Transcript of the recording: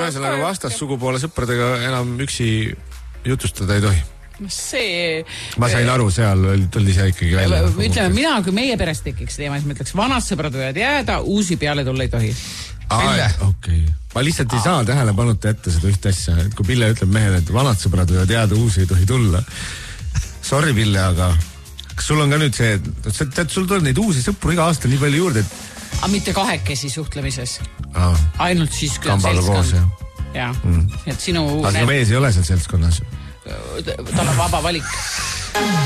ühesõnaga vastassugupoole sõpradega enam üksi jutustada ei tohi. Ma sain aru, seal tuli see ikkagi välja. Ütleme, mina, kui meie perest tekiks teema, siis ma ütleks, vanad sõbrad võivad jääda, uusi peale tulla ei tohi. Okay. Ma lihtsalt ei saa tähelepanuta ette seda ühte asja, et kui Pille ütleb mehele, et vanad sõbrad võivad jääda, uusi ei tohi tulla. Sorry, Pille, aga kas sul on ka nüüd see, et sul tuleb neid uusi sõpru iga aasta nii palju juurde, et... Aga mitte kahekesi suhtlemises. Ainult siis, kui on seltskond. Ja. Et sinu... Aga mees ei ole seal seltskonnas. Tal on vaba valik.